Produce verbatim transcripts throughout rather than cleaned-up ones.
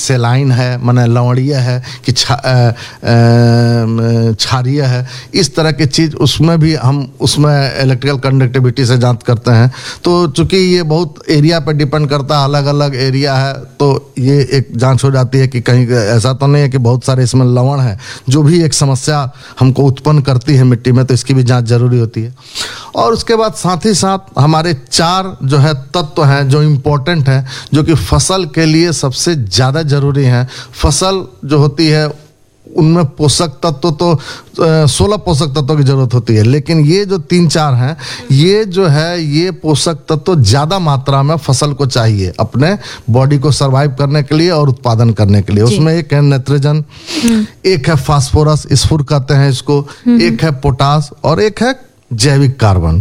सेलाइन है, माने लवणीय है कि छा, क्षारीय है, इस तरह की चीज़ उसमें भी हम उसमें इलेक्ट्रिकल कंडक्टिविटी से जांच करते हैं। तो चूंकि ये बहुत एरिया पर डिपेंड करता है, अलग अलग एरिया है, तो ये एक जांच हो जाती है कि कहीं ऐसा तो नहीं है कि बहुत सारे इसमें लवण है जो भी एक समस्या हमको उत्पन्न करती है मिट्टी में, तो इसकी भी जांच जरूरी होती है। और उसके बाद साथ ही साथ हमारे चार जो है तत्व हैं जो इम्पोर्टेंट हैं, जो कि फसल के लिए सबसे ज़्यादा जरूरी हैं। फसल जो होती है उनमें पोषक तत्व तो सोलह पोषक तत्वों की जरूरत होती है, लेकिन ये जो तीन चार हैं, ये जो है ये पोषक तत्व ज़्यादा मात्रा में फसल को चाहिए अपने बॉडी को सरवाइव करने के लिए और उत्पादन करने के लिए। उसमें एक है नाइट्रोजन, एक है फास्फोरस, स्फुर कहते हैं इसको, एक है पोटास और एक है जैविक कार्बन।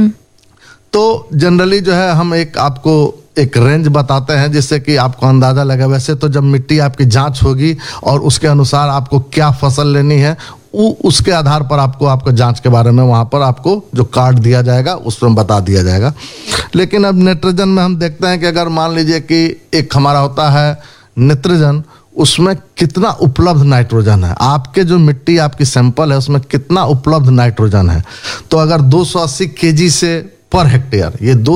तो जनरली जो है हम एक आपको एक रेंज बताते हैं जिससे कि आपको अंदाजा लगे। वैसे तो जब मिट्टी आपकी जांच होगी और उसके अनुसार आपको क्या फसल लेनी है, उ, उसके आधार पर आपको आपको जांच के बारे में वहाँ पर आपको जो कार्ड दिया जाएगा उसमें बता दिया जाएगा। लेकिन अब नाइट्रोजन में हम देखते हैं कि अगर मान लीजिए कि एक हमारा होता है नाइट्रोजन, उसमें कितना उपलब्ध नाइट्रोजन है, आपके जो मिट्टी आपकी सैंपल है उसमें कितना उपलब्ध नाइट्रोजन है। तो अगर दो सौ अस्सी केजी से पर हेक्टेयर, ये दो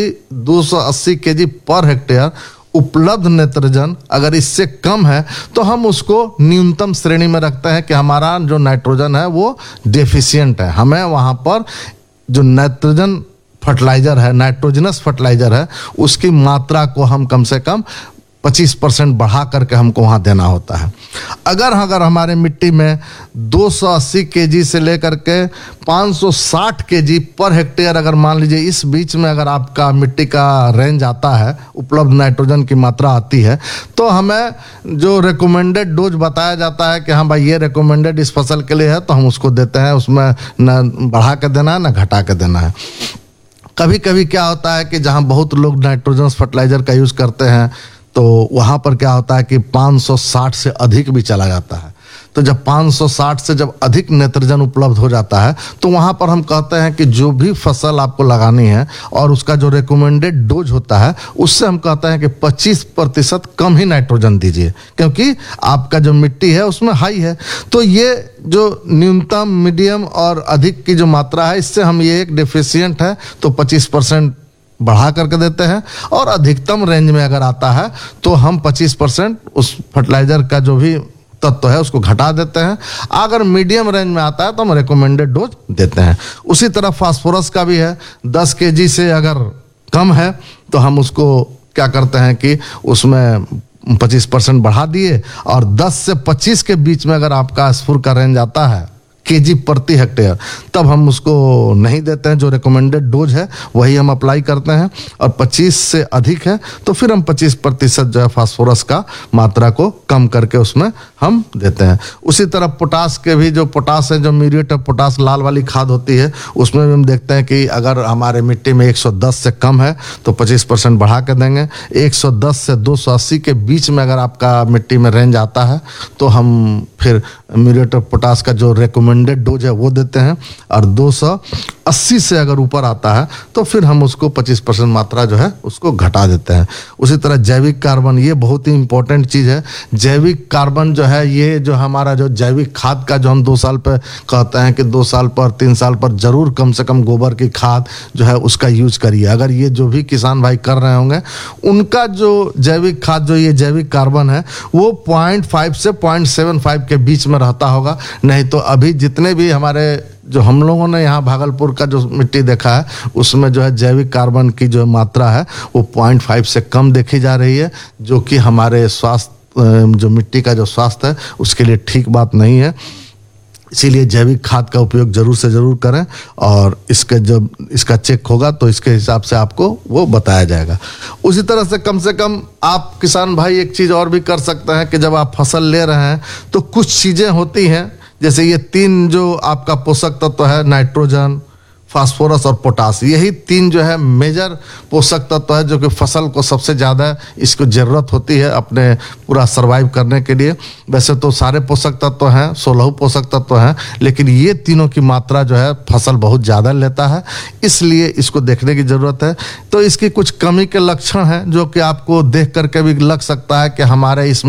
सौ अस्सी केजी पर हेक्टेयर उपलब्ध नाइट्रोजन अगर इससे कम है तो हम उसको न्यूनतम श्रेणी में रखते हैं कि हमारा जो नाइट्रोजन है वो डेफिशिएंट है। हमें वहाँ पर जो नाइट्रोजन फर्टिलाइजर है, नाइट्रोजनस फर्टिलाइजर है, उसकी मात्रा को हम कम से कम पच्चीस परसेंट बढ़ा करके हमको वहाँ देना होता है। अगर अगर हमारे मिट्टी में दो सौ अस्सी केजी से लेकर के पाँच सौ साठ केजी पर हेक्टेयर, अगर मान लीजिए इस बीच में अगर आपका मिट्टी का रेंज आता है, उपलब्ध नाइट्रोजन की मात्रा आती है, तो हमें जो रिकमेंडेड डोज बताया जाता है कि हाँ भाई ये रिकमेंडेड इस फसल के लिए है, तो हम उसको देते हैं। उसमें न बढ़ा के देना है न घटा के देना है। कभी कभी क्या होता है कि जहाँ बहुत लोग नाइट्रोजनस फर्टिलाइजर का यूज़ करते हैं तो वहाँ पर क्या होता है कि पाँच सौ साठ से अधिक भी चला जाता है। तो जब पाँच सौ साठ से जब अधिक नाइट्रोजन उपलब्ध हो जाता है तो वहाँ पर हम कहते हैं कि जो भी फसल आपको लगानी है और उसका जो रिकमेंडेड डोज होता है उससे हम कहते हैं कि पच्चीस प्रतिशत कम ही नाइट्रोजन दीजिए, क्योंकि आपका जो मिट्टी है उसमें हाई है। तो ये जो न्यूनतम, मीडियम और अधिक की जो मात्रा है, इससे हम ये एक डेफिशिएंट है तो पच्चीस परसेंट बढ़ा करके देते हैं, और अधिकतम रेंज में अगर आता है तो हम पच्चीस परसेंट उस फर्टिलाइजर का जो भी तत्व है उसको घटा देते हैं। अगर मीडियम रेंज में आता है तो हम रिकमेंडेड डोज देते हैं। उसी तरह फास्फोरस का भी है, दस केजी से अगर कम है तो हम उसको क्या करते हैं कि उसमें पच्चीस परसेंट बढ़ा दिए, और दस से पच्चीस के बीच में अगर आपका स्फुर का रेंज आता है केजी प्रति हेक्टेयर, तब हम उसको नहीं देते हैं। जो रिकमेंडेड डोज है वही हम अप्लाई करते हैं, और पच्चीस से अधिक है तो फिर हम पच्चीस प्रतिशत जो है फास्फोरस का मात्रा को कम करके उसमें हम देते हैं। उसी तरह पोटास के भी जो पोटास है, जो म्यूरेट ऑफ पोटास लाल वाली खाद होती है, उसमें भी हम देखते हैं कि अगर हमारे मिट्टी में एक सौ दस से कम है तो पच्चीस परसेंट बढ़ा के देंगे। एक सौ दस से दो सौ अस्सी के बीच में अगर आपका मिट्टी में रेंज आता है तो हम फिर म्यूरेट ऑफ पोटास का जो रिकमेंडेड डोज है वो देते हैं, और दो सौ अस्सी से अगर ऊपर आता है तो फिर हम उसको पच्चीस परसेंट मात्रा जो है उसको घटा देते हैं। उसी तरह जैविक कार्बन, ये बहुत ही इंपॉर्टेंट चीज़ है। जैविक कार्बन जो है, ये जो हमारा जो जैविक खाद का जो हम दो साल पर कहते हैं कि दो साल पर तीन साल पर जरूर कम से कम गोबर की खाद जो है उसका यूज करिए। अगर ये जो भी किसान भाई कर रहे होंगे उनका जो जैविक खाद, जो ये जैविक कार्बन है, वो पॉइंट फाइव से पॉइंट सेवन फाइव के बीच में रहता होगा। नहीं तो अभी जितने भी हमारे जो हम लोगों ने यहाँ भागलपुर का जो मिट्टी देखा है उसमें जो है जैविक कार्बन की जो मात्रा है वो पॉइंट फाइव से कम देखी जा रही है, जो कि हमारे स्वास्थ्य, जो मिट्टी का जो स्वास्थ्य है उसके लिए ठीक बात नहीं है। इसीलिए जैविक खाद का उपयोग जरूर से जरूर करें, और इसके जब इसका चेक होगा तो इसके हिसाब से आपको वो बताया जाएगा। उसी तरह से कम से कम आप किसान भाई एक चीज़ और भी कर सकते हैं कि जब आप फसल ले रहे हैं तो कुछ चीज़ें होती हैं, जैसे ये तीन जो आपका पोषक तत्व है, नाइट्रोजन, फास्फोरस और पोटास, यही तीन जो है मेजर पोषक तत्व है जो कि फसल को सबसे ज़्यादा इसको ज़रूरत होती है अपने पूरा सरवाइव करने के लिए। वैसे तो सारे पोषक तत्व हैं, सोलह पोषक तत्व हैं, लेकिन ये तीनों की मात्रा जो है फसल बहुत ज़्यादा लेता है, इसलिए इसको देखने की ज़रूरत है। तो इसकी कुछ कमी के लक्षण हैं जो कि आपको देख करके भी लग सकता है कि हमारे इसमें